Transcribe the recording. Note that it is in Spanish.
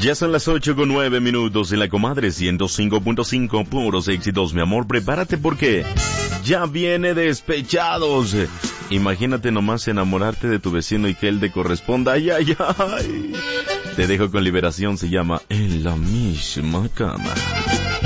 Ya son las 8:09 en la comadre 105.5, puros éxitos, mi amor, prepárate porque ya viene Despechados. Imagínate nomás enamorarte de tu vecino y que él te corresponda, ay, ay, ay. Te dejo con Liberación, se llama En la misma cama.